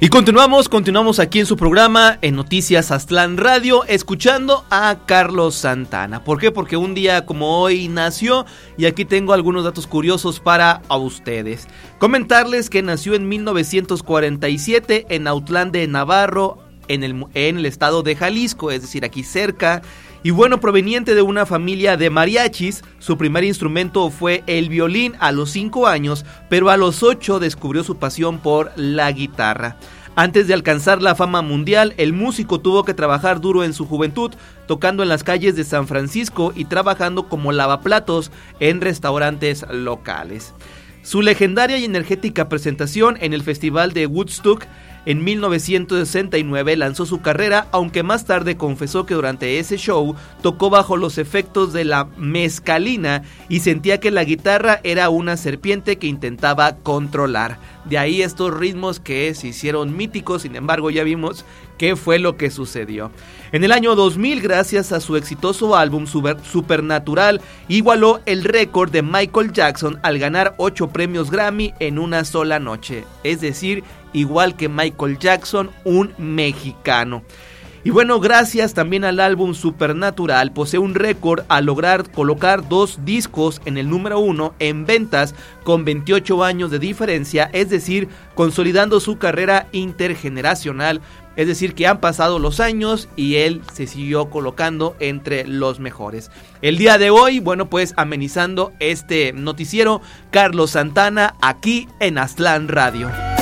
Y continuamos aquí en su programa, en Noticias Aztlán Radio, escuchando a Carlos Santana. ¿Por qué? Porque un día como hoy nació, y aquí tengo algunos datos curiosos para ustedes. Comentarles que nació en 1947 en Autlán de Navarro, en el estado de Jalisco, es decir, aquí cerca. Y bueno, proveniente de una familia de mariachis, su primer instrumento fue el violín a los 5 años, pero a los 8 descubrió su pasión por la guitarra. Antes de alcanzar la fama mundial, el músico tuvo que trabajar duro en su juventud, tocando en las calles de San Francisco y trabajando como lavaplatos en restaurantes locales. Su legendaria y energética presentación en el Festival de Woodstock en 1969 lanzó su carrera, aunque más tarde confesó que durante ese show tocó bajo los efectos de la mezcalina y sentía que la guitarra era una serpiente que intentaba controlar. De ahí estos ritmos que se hicieron míticos, sin embargo ya vimos qué fue lo que sucedió. En el año 2000, gracias a su exitoso álbum Supernatural, igualó el récord de Michael Jackson al ganar 8 premios Grammy en una sola noche. Es decir, igual que Michael Jackson, un mexicano. Y bueno, gracias también al álbum Supernatural, posee un récord al lograr colocar 2 discos en el número 1 en ventas con 28 años de diferencia, es decir, consolidando su carrera intergeneracional. Es decir, que han pasado los años y él se siguió colocando entre los mejores. El día de hoy, bueno, pues amenizando este noticiero, Carlos Santana aquí en Aztlán Radio.